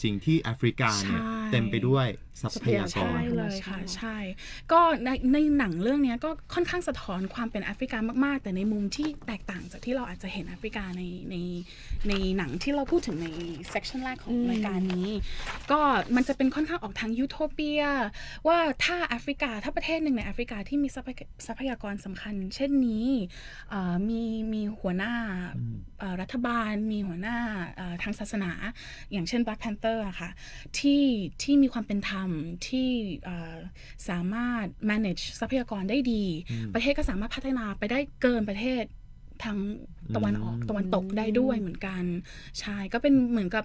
ริงๆที่แอฟริกาเนี่ยเต็มไปด้วยทรัพยากรใช่เลยค่ะใช่ก็ในหนังเรื่องนี้ก็ค่อนข้างสะท้อนความเป็นแอฟริกามากๆแต่ในมุมที่แตกต่างจากที่เราอาจจะเห็นแอฟริกาในหนังที่เราพูดถึงในเซกชันแรกของรายการนี้ก็มันจะเป็นค่อนข้างออกทางยูโทเปียว่าถ้าประเทศหนึ่งในแอฟริกาที่มีทรัพยากรสำคัญเช่นนี้มีหัวหน้ารัฐบาลมีหัวหน้าทางศาสนาอย่างเช่น Black Panther อะค่ะที่มีความเป็นธรรมที่สามารถ manage ทรัพยากรได้ดีประเทศก็สามารถพัฒนาไปได้เกินประเทศทางตะวันออกตะวันตกได้ด้วยเหมือนกันใช่ก็เป็นเหมือนกับ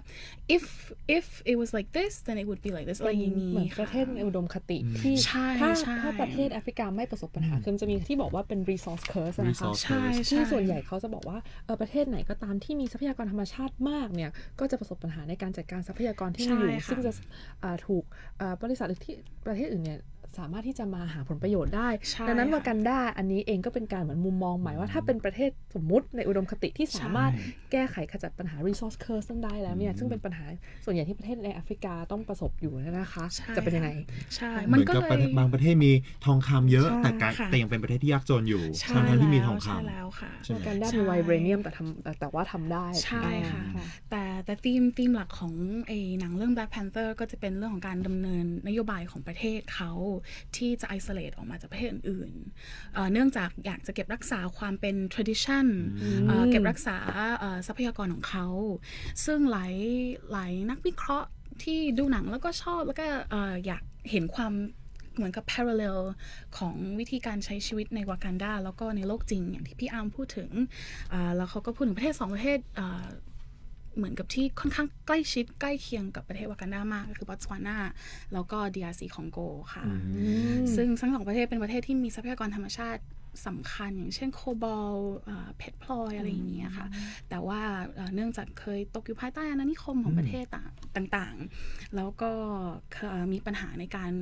if it was like this then it would be like this อะไรอย่างนี้เหมือนประเทศในอุดมคติที่ถ้าประเทศแอฟริกาไม่ประสบปัญหาคือจะมีที่บอกว่าเป็น resource curse นะคะที่ส่วนใหญ่เขาจะบอกว่าประเทศไหนก็ตามที่มีทรัพยากรธรรมชาติมากเนี่ยก็จะประสบปัญหาในการจัดการทรัพยากรที่มีอยู่ซึ่งจะถูกบริษัทหรือที่ประเทศอื่นเนี่ยสามารถที่จะมาหาผลประโยชน์ได้ดังนั้นวากันดาอันนี้เองก็เป็นการเหมือนมุมมองใหม่ว่าถ้าเป็นประเทศสมมุติในอุดมคติที่สามารถแก้ไขขจัดปัญหา resource curse นั้นได้แล้วเนี่ยซึ่งเป็นปัญหาส่วนใหญ่ที่ประเทศในแอฟริกาต้องประสบอยู่นะคะจะเป็นยังไงใช่เหมือนกับบางประเทศมีทองคำเยอะแต่ยังเป็นประเทศที่ยากจนอยู่ทั้งที่มีทองคำใช่แล้วค่ะวากันดามีไวเบรเนียมแต่ว่าทำได้ใช่ค่ะแต่ธีมหลักของหนังเรื่อง Black Panther ก็จะเป็นเรื่องของการดำเนินนโยบายของประเทศเขาที่จะ isolate ออกมาจากประเทศอื่นๆเนื่องจากอยากจะเก็บรักษาความเป็น tradition เก็บรักษาทรัพยากรของเขาซึ่งหลายนักวิเคราะห์ที่ดูหนังแล้วก็ชอบแล้วก็อยากเห็นความเหมือนกับ parallel ของวิธีการใช้ชีวิตในวากันดาแล้วก็ในโลกจริงอย่างที่พี่อาร์มพูดถึงแล้วเขาก็พูดถึงประเทศ2ประเทศเหมือนกับที่ค่อนข้างใกล้ชิดใกล้เคียงกับประเทศวากันดามากก็คือบอตสวานาแล้วก็ DRC คองโกค่ะซึ่งทั้ง2ประเทศเป็นประเทศที่มีทรัพยากรธรรมชาติสำคัญอย่างเช่นโคบอลเพชรพลอยอะไรอย่างเงี้ยค่ะแต่ว่าเนื่องจากเคยตกอยู่ภายใต้อาณานิคมของประเทศต่างๆแล้วก็มีปัญหาในการ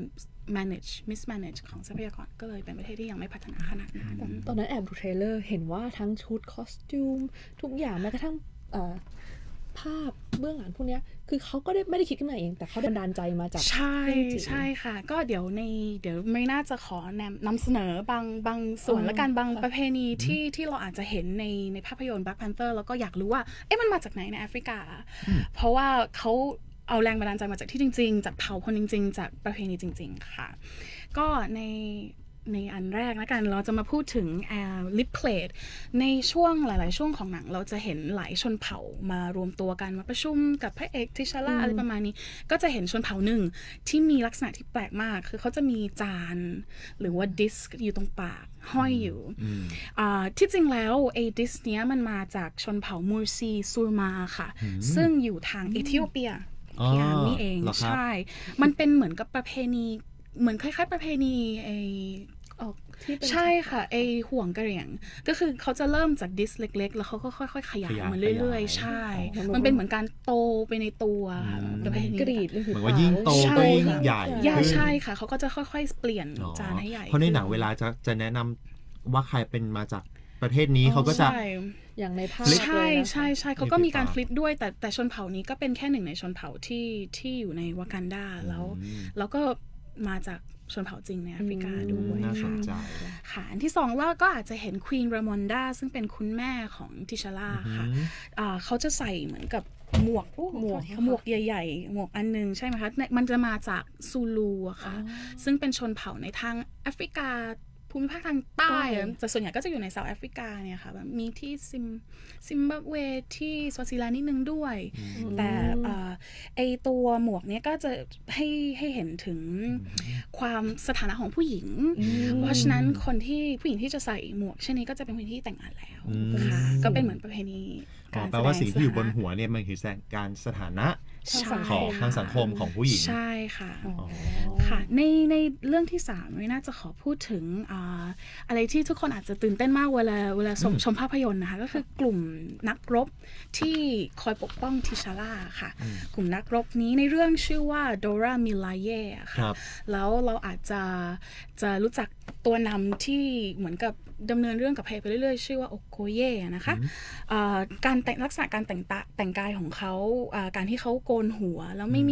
mismanage ของทรัพยากรก็เลยเป็นประเทศที่ยังไม่พัฒนาขนาดนั้นตอนนั้นแอบดูเทรลเลอร์เห็นว่าทั้งชุดคอสตูมทุกอย่างแม้กระทั่งภาพเบื้องหลังพวกนี้คือเขาก็ไม่ได้คิดขึ้นมาเองแต่เขาบันดาลใจมาจากใช่ค่ะก็เดี๋ยวไม่น่าจะขอนำเสนอบางส่วนและการบางประเพณีที่เราอาจจะเห็นในภาพยนตร์ Black Panther แล้วก็อยากรู้ว่ามันมาจากไหนในแอฟริกาเพราะว่าเขาเอาแรงบันดาลใจมาจากที่จริงๆจากเผ่าคนจริงๆจากประเพณีจริงๆค่ะก็ในอันแรกนะกันเราจะมาพูดถึงลิปเพลทในช่วงหลายๆช่วงของหนังเราจะเห็นหลายชนเผ่ามารวมตัวกันมาประชุมกับพระเอกทิชาร่าอะไรประมาณนี้ก็จะเห็นชนเผ่าหนึ่งที่มีลักษณะที่แปลกมากคือเขาจะมีจานหรือว่าดิสก์อยู่ตรงปากห้อยอยู่ที่จริงแล้วดิสก์เนี้ยมันมาจากชนเผ่ามูร์ซีซูร์มาค่ะซึ่งอยู่ทางเอธิโอเปียพี่อาร์มนี่เองใช่มันเป็นเหมือนกับประเพณีเหมือนคล้ายๆประเพณีใช่ค่ะห่วงกระเหรี่ยงก็คือเขาจะเริ่มจากดิสเล็กๆแล้วเขาก็ค่อยๆขยายมาเรื่อยๆใช่มันเป็นเหมือนการโตไปในตัวประเพณีกรีดเหมือนว่ายิ่งโตก็ยิ่งใหญ่ใช่ค่ะเขาก็จะค่อยๆเปลี่ยนจานให้ใหญ่เพราะในหนังเวลาจะแนะนำว่าใครเป็นมาจากประเทศนี้เขาก็จะอย่างในภาพใช่เขาก็มีการฟลิปด้วยแต่ชนเผ่านี้ก็เป็นแค่หนึ่งในชนเผ่าที่อยู่ในวากันดาแล้วก็มาจากชนเผ่าจริงในแอฟริกาด้วยค่ะอันที่2ว่าก็อาจจะเห็นควีนรามอนดาซึ่งเป็นคุณแม่ของทิชาร่าค่ะเขาจะใส่เหมือนกับหมวกใหญ่ๆหมวกอันนึงใช่ไหมคะมันจะมาจากซูลูอะค่ะซึ่งเป็นชนเผ่าในทางแอฟริกาภูมิภาคทางใต้แต่ส่วนใหญ่ก็จะอยู่ในเซาท์แอฟริกาเนี่ยค่ะแบบมีที่ซิมบับเวที่สวาซิแลนด์นิดนึงด้วยแต่ตัวหมวกเนี้ยก็จะให้เห็นถึงความสถานะของผู้หญิงเพราะฉะนั้นผู้หญิงที่จะใส่หมวกเช่นนี้ก็จะเป็นคนที่แต่งงานแล้วค่ะก็เป็นเหมือนประเพณีการแสดงแปลว่าสิ่งที่อยู่บนหัวเนี่ยมันคือการสถานะของทางสังคมของผู้หญิงใช่ค่ะค่ะในเรื่องที่3ไม่น่าจะขอพูดถึงอะไรที่ทุกคนอาจจะตื่นเต้นมากเวลาชมภาพยนตร์นะคะก็คือกลุ่มนักรบที่คอยปกป้องทิชาร่าค่ะกลุ่มนักรบนี้ในเรื่องชื่อว่าโดรามิลาเย่ค่ะแล้วเราอาจจะรู้จักตัวนำที่เหมือนกับดำเนินเรื่องกับไปเรื่อยๆชื่อว่าโอโกเย่นะคะการลักษณะการแต่งกายของเขาการที่เขาโกนหัวแล้วไม่มี